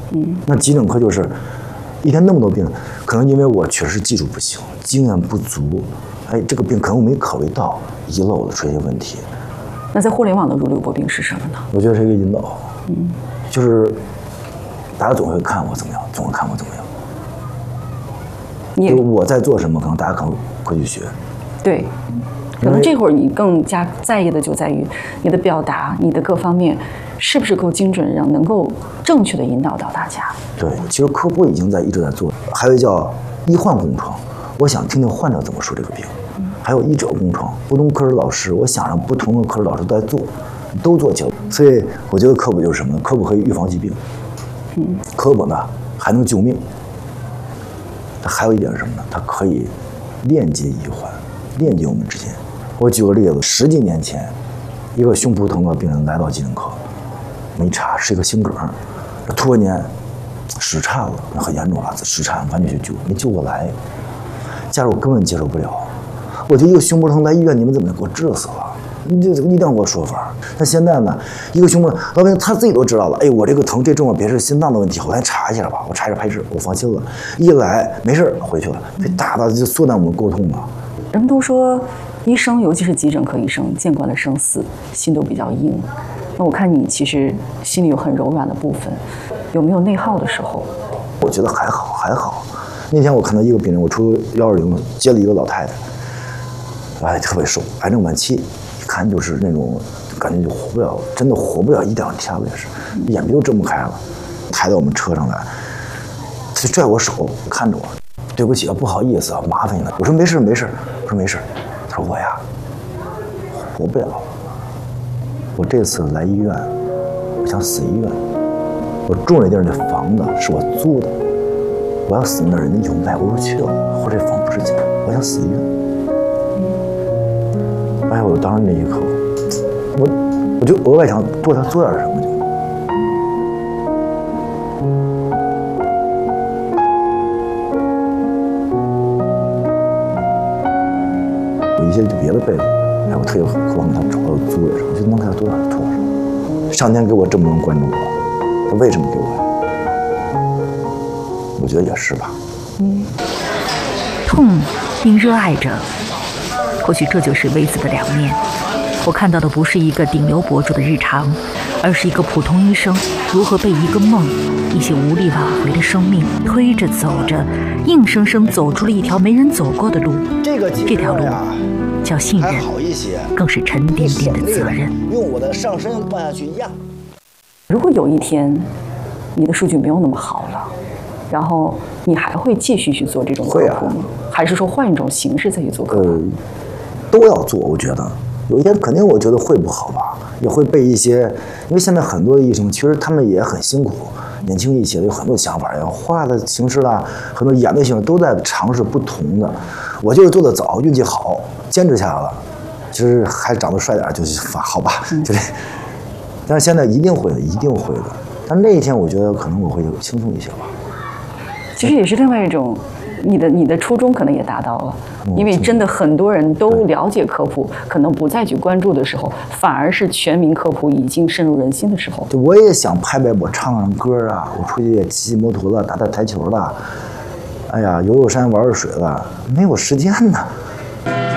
那急诊科就是一天那么多病人，可能因为我确实技术不行，经验不足，哎，这个病可能我没考虑到，遗漏了出现问题。 那在互联网的如履薄冰是什么呢？ 我觉得是一个引导，就是大家总会看我怎么样，总会看我怎么样。就我在做什么，可能大家可能会去学。 对，可能这会儿你更加在意的就在于你的表达，你的各方面是不是够精准，让能够正确的引导到大家。 对，其实科普已经一直在做，还有叫医患共创，我想听听患者怎么说这个病，还有医者共创，不同科室老师，我想让不同的科室老师都在做，都做起来。所以我觉得科普就是什么呢？科普可以预防疾病，科普呢还能救命。还有一点是什么呢？它可以链接医患，链接我们之间。我举个例子，10几年前，一个胸部疼的病人来到急诊科，我一查是一个心梗，突然间室颤了，很严重了，室颤完全去救，没救过来，家属根本接受不了。我就一个胸部疼在医院，你们怎么给我治死了？你这一定要给我说法。那现在呢，一个胸部老百姓他自己都知道了，哎，我这个疼最重要别是心脏的问题，我来查一下吧，我查一下拍质，我放心了。一来没事回去了，这大大就缩短我们沟通了。 人们都说医生，尤其是急诊科医生，见惯了生死，心都比较硬。那我看你其实心里有很柔软的部分，有没有内耗的时候？ 我觉得还好，还好。那天我看到一个病人，我出120接了一个老太太，哎，特别瘦，癌症晚期，一看就是那种感觉就活不了，真的活不了1、2天了，也是，眼皮都睁不开了。抬到我们车上来，他就拽我手，看着我，对不起啊，不好意思啊，麻烦你了。我说没事没事，我说没事。他说我呀，活不了。我这次来医院，我想死医院。我住那地儿的房子是我租的，我要死那儿，人家以后卖不出去了，或者这房不值钱，我想死医院。哎，我当时那一刻，我就额外想做点什么就。我一些就别的被子，哎，我特意往他找到租的时候，我就能给他多少就多少。上天给我这么多人关注我，他为什么给我？我觉得也是吧。 痛并热爱着，或许这就是微子的两面。我看到的不是一个顶流博主的日常，而是一个普通医生如何被一个梦、一些无力挽回的生命推着走着，硬生生走出了一条没人走过的路。这条路叫信任，更是沉甸甸的责任。 用我的上身放下去压。 如果有一天你的数据没有那么好了，然后你还会继续去做这种科普吗？还是说换一种形式再去做科普？ 都要做，我觉得有一天肯定，我觉得会不好吧，也会被一些，因为现在很多的医生其实他们也很辛苦，年轻一些的有很多想法，用画的形式啦，很多演的形式都在尝试不同的。我就是做的早，运气好，坚持下来了。其实还长得帅点就是好吧，就这。但是现在一定会的，一定会的。但那一天我觉得可能我会轻松一些吧。 其实也是另外一种，你的初衷可能也达到了，因为真的很多人都了解科普，可能不再去关注的时候，反而是全民科普已经深入人心的时候。 我也想拍拍，我唱唱歌啊，我出去也骑摩托了，打打台球了，哎呀，游山玩水了，没有时间呢。